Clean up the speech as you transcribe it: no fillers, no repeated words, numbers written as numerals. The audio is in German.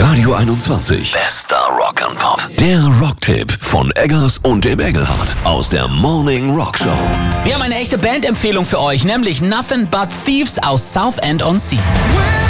Radio 21. Bester Rock'n'Pop. Der Rocktipp von Eggers und dem Engelhardt aus der Morning Rock Show. Wir haben eine echte Bandempfehlung für euch, nämlich Nothing But Thieves aus Southend-on-Sea.